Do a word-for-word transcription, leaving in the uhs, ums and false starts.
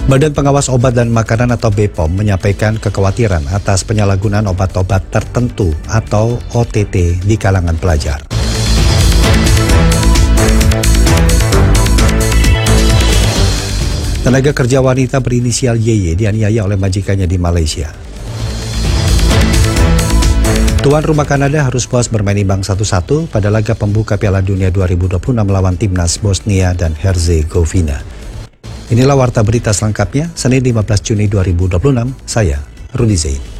Badan Pengawas Obat dan Makanan atau B P O M menyampaikan kekhawatiran atas penyalahgunaan obat-obat tertentu atau O T T di kalangan pelajar. Tenaga kerja wanita berinisial Y Y dianiaya oleh majikannya di Malaysia. Tuan rumah Kanada harus puas bermain imbang satu satu pada laga pembuka Piala Dunia dua ribu dua puluh enam melawan timnas Bosnia dan Herzegovina. Inilah warta berita selengkapnya, Senin lima belas Juni dua ribu dua puluh enam, saya Rudi Zain.